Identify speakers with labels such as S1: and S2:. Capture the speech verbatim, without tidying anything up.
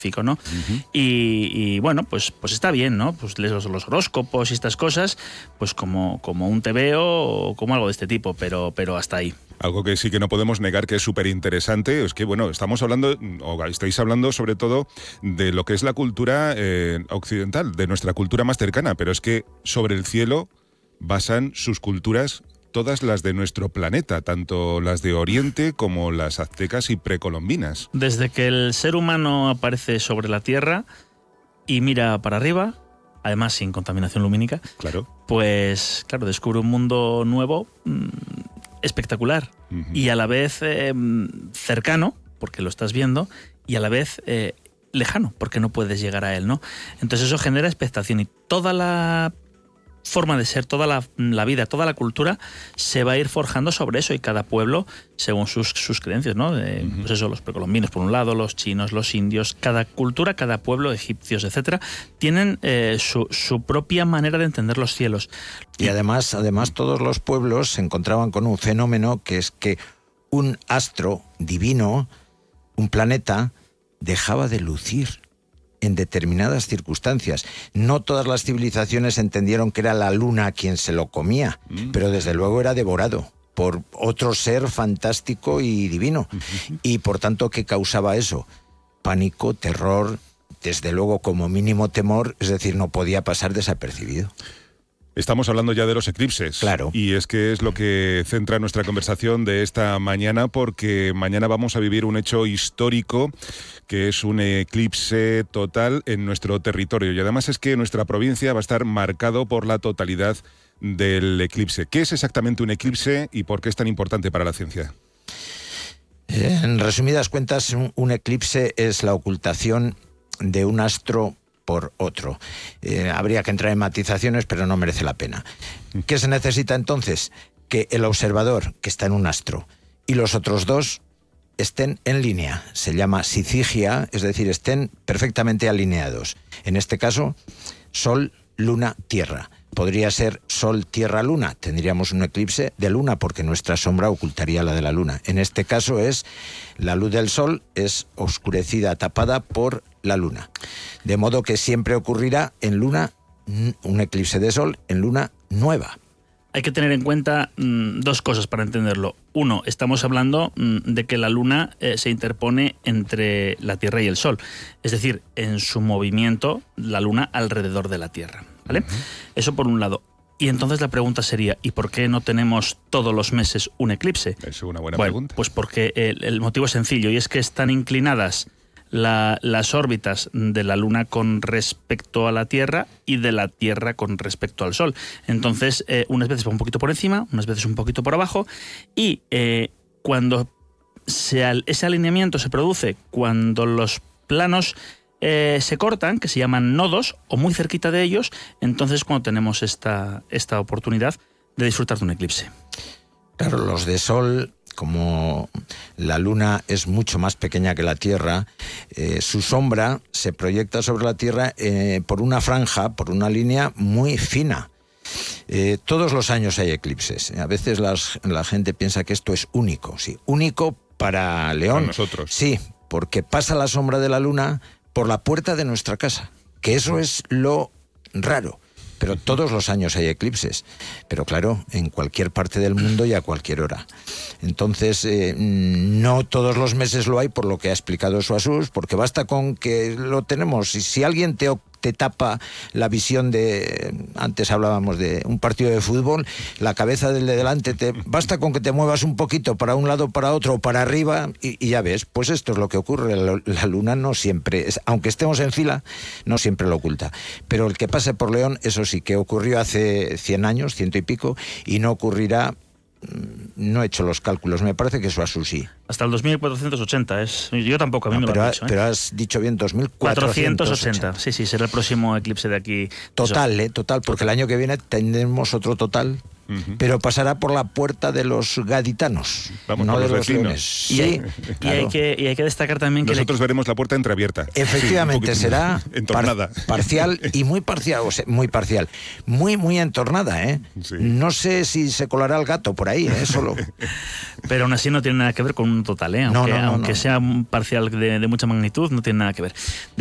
S1: ¿no? Uh-huh. Y, y bueno, pues, pues está bien, ¿no? Pues lees los, los horóscopos y estas cosas, pues como, como un tebeo o como algo de este tipo, pero, pero hasta ahí.
S2: Algo que sí que no podemos negar que es súper interesante es que, bueno, estamos hablando, o estáis hablando sobre todo de lo que es la cultura eh, occidental, de nuestra cultura más cercana, pero es que sobre el cielo basan sus culturas todas las de nuestro planeta, tanto las de Oriente como las aztecas y precolombinas.
S1: Desde que el ser humano aparece sobre la Tierra y mira para arriba, además sin contaminación lumínica,
S2: claro.
S1: pues claro, descubre un mundo nuevo, mmm, espectacular, uh-huh. y a la vez eh, cercano, porque lo estás viendo, y a la vez eh, lejano, porque no puedes llegar a él, ¿no? Entonces eso genera expectación y toda la forma de ser, toda la, la vida, toda la cultura se va a ir forjando sobre eso, y cada pueblo según sus, sus creencias, ¿no? De, uh-huh. Pues eso, los precolombinos por un lado, los chinos, los indios, cada cultura, cada pueblo, egipcios, etcétera, tienen eh, su, su propia manera de entender los cielos.
S3: Y además, además todos los pueblos se encontraban con un fenómeno que es que un astro divino, un planeta, dejaba de lucir en determinadas circunstancias. No todas las civilizaciones entendieron que era la luna quien se lo comía, mm. pero desde luego era devorado por otro ser fantástico y divino. Uh-huh. Y por tanto, ¿qué causaba eso? Pánico, terror, desde luego como mínimo temor, es decir, no podía pasar desapercibido.
S2: Estamos hablando ya de los eclipses.
S3: Claro.
S2: Y es que es lo que centra nuestra conversación de esta mañana, porque mañana vamos a vivir un hecho histórico, que es un eclipse total en nuestro territorio. Y además es que nuestra provincia va a estar marcado por la totalidad del eclipse. ¿Qué es exactamente un eclipse y por qué es tan importante para la ciencia?
S3: En resumidas cuentas, un, un eclipse es la ocultación de un astro por otro. Eh, habría que entrar en matizaciones, pero no merece la pena. ¿Qué se necesita entonces? Que el observador, que está en un astro, y los otros dos estén en línea. Se llama sicigia, es decir, estén perfectamente alineados. En este caso, Sol, Luna, Tierra. Podría ser Sol, Tierra, Luna. Tendríamos un eclipse de Luna porque nuestra sombra ocultaría la de la Luna. En este caso es la luz del Sol es oscurecida, tapada por la Luna. De modo que siempre ocurrirá en Luna un eclipse de Sol en Luna nueva.
S1: Hay que tener en cuenta mmm, dos cosas para entenderlo. Uno, estamos hablando mmm, de que la Luna eh, se interpone entre la Tierra y el Sol. Es decir, en su movimiento, la Luna alrededor de la Tierra, ¿vale? Uh-huh. Eso por un lado. Y entonces la pregunta sería, ¿y por qué no tenemos todos los meses un eclipse?
S2: Es una buena
S1: bueno,
S2: pregunta.
S1: Pues porque el, el motivo es sencillo, y es que están inclinadas La, las órbitas de la Luna con respecto a la Tierra y de la Tierra con respecto al Sol. Entonces, eh, unas veces va un poquito por encima, unas veces un poquito por abajo, y eh, cuando se, ese alineamiento se produce cuando los planos eh, se cortan, que se llaman nodos, o muy cerquita de ellos, entonces cuando tenemos esta, esta oportunidad de disfrutar de un eclipse.
S3: Claro, los de Sol, como la Luna es mucho más pequeña que la Tierra, eh, su sombra se proyecta sobre la Tierra eh, por una franja, por una línea muy fina. Eh, todos los años hay eclipses. A veces las, la gente piensa que esto es único. Sí, único para León.
S2: Para nosotros.
S3: Sí, porque pasa la sombra de la Luna por la puerta de nuestra casa, que eso es lo raro. Pero todos los años hay eclipses. Pero claro, en cualquier parte del mundo y a cualquier hora. Entonces, eh, no todos los meses lo hay, por lo que ha explicado Suasus, porque basta con que lo tenemos. Y si alguien te, te tapa la visión de... Antes hablábamos de un partido de fútbol, la cabeza del de delante, te, basta con que te muevas un poquito para un lado, para otro, o para arriba, y, y ya ves, pues esto es lo que ocurre. La, la Luna no siempre, es, aunque estemos en fila, no siempre lo oculta. Pero el que pase por León, eso sí, que ocurrió hace cien años, ciento y pico, y no ocurrirá... No he hecho los cálculos, me parece que eso es sí.
S1: Hasta el dos mil cuatrocientos ochenta es. Yo tampoco, a mí no, me
S3: pero,
S1: lo han dicho. ¿eh?
S3: Pero has dicho bien dos mil cuatrocientos ochenta.
S1: Sí, sí, será el próximo eclipse de aquí.
S3: Total,
S1: eso.
S3: ¿eh? Total, porque total. El año que viene tendremos otro total.
S2: Uh-huh.
S3: pero pasará por la puerta de los gaditanos,
S2: Vamos,
S3: no
S2: por
S3: de
S2: los
S3: los
S2: vecinos.
S3: leones.
S1: Y,
S3: Sí,
S1: hay, y,
S3: claro.
S1: hay que, y hay que destacar también que...
S2: Nosotros
S1: le...
S2: veremos la puerta entreabierta.
S3: Efectivamente,
S2: Sí, un
S3: será
S2: poquito entornada.
S3: par- parcial y muy parcial, o sea, muy parcial, muy, muy entornada, ¿eh?
S2: Sí.
S3: No sé si se colará el gato por ahí, ¿eh? Solo.
S1: Pero aún así no tiene nada que ver con un total, ¿eh?
S3: No,
S1: Aunque,
S3: no, no,
S1: aunque
S3: no.
S1: sea un parcial de, de mucha magnitud, no tiene nada que ver.